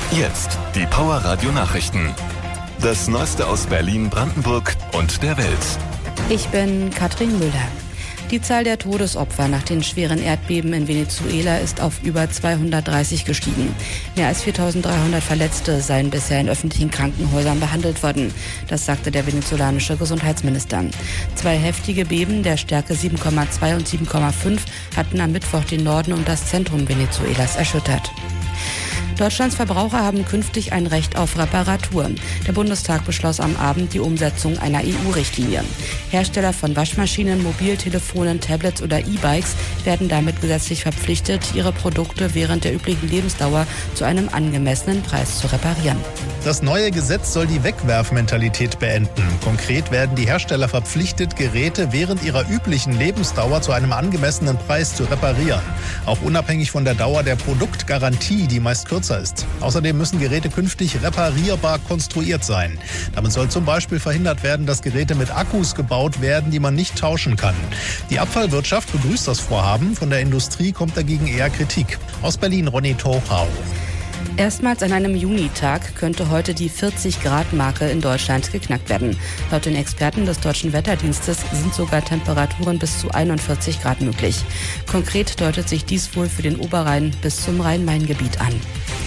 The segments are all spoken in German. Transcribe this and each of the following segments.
Jetzt die Power Radio Nachrichten. Das Neueste aus Berlin, Brandenburg und der Welt. Ich bin Katrin Müller. Die Zahl der Todesopfer nach den schweren Erdbeben in Venezuela ist auf über 230 gestiegen. Mehr als 4.300 Verletzte seien bisher in öffentlichen Krankenhäusern behandelt worden. Das sagte der venezolanische Gesundheitsminister. 2 heftige Beben der Stärke 7,2 und 7,5 hatten am Mittwoch den Norden und das Zentrum Venezuelas erschüttert. Deutschlands Verbraucher haben künftig ein Recht auf Reparatur. Der Bundestag beschloss am Abend die Umsetzung einer EU-Richtlinie. Hersteller von Waschmaschinen, Mobiltelefonen, Tablets oder E-Bikes werden damit gesetzlich verpflichtet, ihre Produkte während der üblichen Lebensdauer zu einem angemessenen Preis zu reparieren. Das neue Gesetz soll die Wegwerfmentalität beenden. Konkret werden die Hersteller verpflichtet, Geräte während ihrer üblichen Lebensdauer zu einem angemessenen Preis zu reparieren. Auch unabhängig von der Dauer der Produktgarantie, die meist kürzer ist. Außerdem müssen Geräte künftig reparierbar konstruiert sein. Damit soll zum Beispiel verhindert werden, dass Geräte mit Akkus gebaut werden, die man nicht tauschen kann. Die Abfallwirtschaft begrüßt das Vorhaben. Von der Industrie kommt dagegen eher Kritik. Aus Berlin Ronny Tochau. Erstmals an einem Junitag könnte heute die 40-Grad-Marke in Deutschland geknackt werden. Laut den Experten des Deutschen Wetterdienstes sind sogar Temperaturen bis zu 41 Grad möglich. Konkret deutet sich dies wohl für den Oberrhein bis zum Rhein-Main-Gebiet an.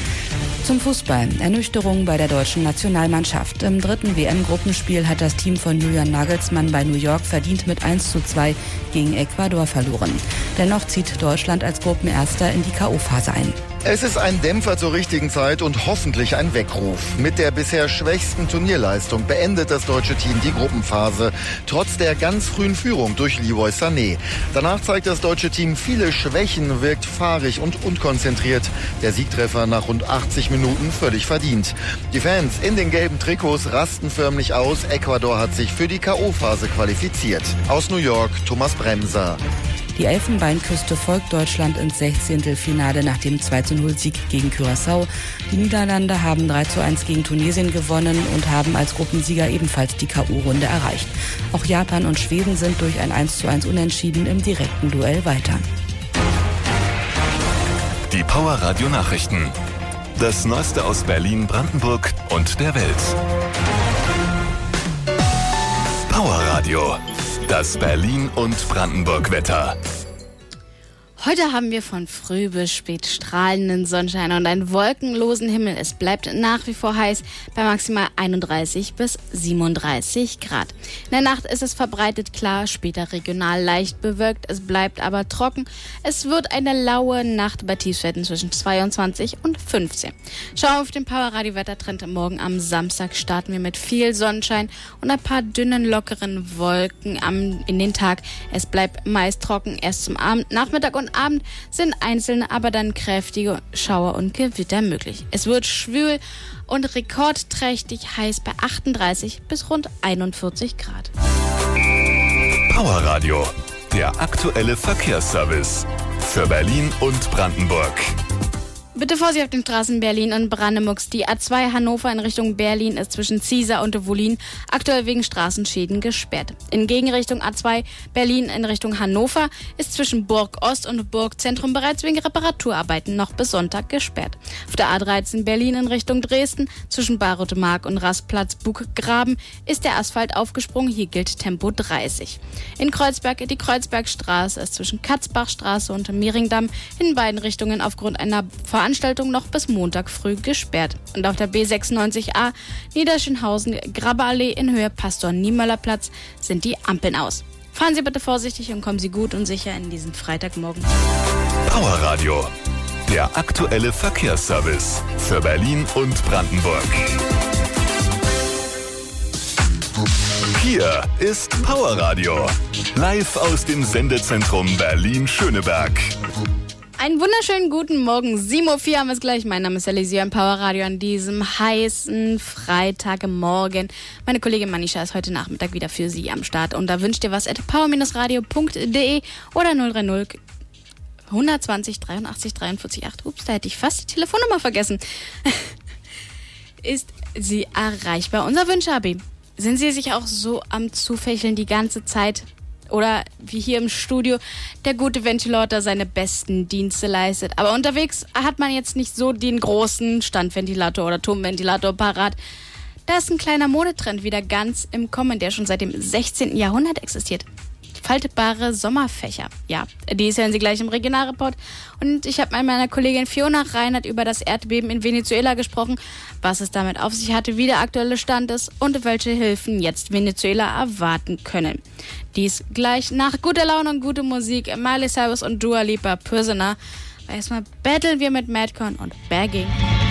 Zum Fußball. Ernüchterung bei der deutschen Nationalmannschaft. Im 3. WM-Gruppenspiel hat das Team von Julian Nagelsmann bei New York verdient mit 1:2 gegen Ecuador verloren. Dennoch zieht Deutschland als Gruppenerster in die K.O.-Phase ein. Es ist ein Dämpfer zur richtigen Zeit und hoffentlich ein Weckruf. Mit der bisher schwächsten Turnierleistung beendet das deutsche Team die Gruppenphase, trotz der ganz frühen Führung durch Leroy Sané. Danach zeigt das deutsche Team viele Schwächen, wirkt fahrig und unkonzentriert. Der Siegtreffer nach rund 80 Minuten völlig verdient. Die Fans in den gelben Trikots rasten förmlich aus. Ecuador hat sich für die K.O.-Phase qualifiziert. Aus New York, Thomas Bremser. Die Elfenbeinküste folgt Deutschland ins 16. Finale nach dem 2:0-Sieg gegen Curaçao. Die Niederlande haben 3:1 gegen Tunesien gewonnen und haben als Gruppensieger ebenfalls die K.O.-Runde erreicht. Auch Japan und Schweden sind durch ein 1:1 Unentschieden im direkten Duell weiter. Die Power Radio Nachrichten. Das Neueste aus Berlin, Brandenburg und der Welt. Power Radio. Das Berlin- und Brandenburg-Wetter. Heute haben wir von früh bis spät strahlenden Sonnenschein und einen wolkenlosen Himmel. Es bleibt nach wie vor heiß bei maximal 31 bis 37 Grad. In der Nacht ist es verbreitet klar, später regional leicht bewölkt. Es bleibt aber trocken. Es wird eine laue Nacht bei Tiefstwerten zwischen 22 und 15. Schauen wir auf den Power Radio Wettertrend. Morgen am Samstag starten wir mit viel Sonnenschein und ein paar dünnen, lockeren Wolken in den Tag. Es bleibt meist trocken erst zum Abend, Nachmittag und Abend sind einzelne, aber dann kräftige Schauer und Gewitter möglich. Es wird schwül und rekordträchtig heiß bei 38 bis rund 41 Grad. Power Radio, der aktuelle Verkehrsservice für Berlin und Brandenburg. Bitte Vorsicht auf den Straßen Berlin und Brandenburgs. Die A2 Hannover in Richtung Berlin ist zwischen Ziesar und Wollin aktuell wegen Straßenschäden gesperrt. In Gegenrichtung A2 Berlin in Richtung Hannover ist zwischen Burg Ost und Burg Zentrum bereits wegen Reparaturarbeiten noch bis Sonntag gesperrt. Auf der A13 Berlin in Richtung Dresden zwischen Barote Mark und Rastplatz Buggraben ist der Asphalt aufgesprungen. Hier gilt Tempo 30. In Kreuzberg die Kreuzbergstraße ist zwischen Katzbachstraße und Mehringdamm in beiden Richtungen aufgrund einer Veranstaltung noch bis Montag früh gesperrt. Und auf der B96a Niederschönhausen-Grabbeallee in Höhe Pastor-Niemöller-Platz sind die Ampeln aus. Fahren Sie bitte vorsichtig und kommen Sie gut und sicher in diesen Freitagmorgen. Power Radio, der aktuelle Verkehrsservice für Berlin und Brandenburg. Hier ist Power Radio, live aus dem Sendezentrum Berlin-Schöneberg. Einen wunderschönen guten Morgen. 7:04 Uhr haben wir es gleich. Mein Name ist Alicia im Power Radio an diesem heißen Freitagmorgen. Meine Kollegin Manisha ist heute Nachmittag wieder für Sie am Start. Und da wünscht ihr was at power-radio.de oder 030 120 83 43 8. Ups, da hätte ich fast die Telefonnummer vergessen. Ist sie erreichbar? Unser Wünsch-AB. Sind Sie sich auch so am Zufächeln die ganze Zeit? oder wie hier im Studio der gute Ventilator seine besten Dienste leistet. Aber unterwegs hat man jetzt nicht so den großen Standventilator oder Turmventilator parat. Da ist ein kleiner Modetrend wieder ganz im Kommen, der schon seit dem 16. Jahrhundert existiert. Faltbare Sommerfächer. Ja, dies hören Sie gleich im Regionalreport. Und ich habe mit meiner Kollegin Fiona Reinhardt über das Erdbeben in Venezuela gesprochen, was es damit auf sich hatte, wie der aktuelle Stand ist und welche Hilfen jetzt Venezuela erwarten können. Dies gleich nach guter Laune und guter Musik. Miley Cyrus und Dua Lipa, Prisoner. Erstmal battlen wir mit Madcon und Bagging.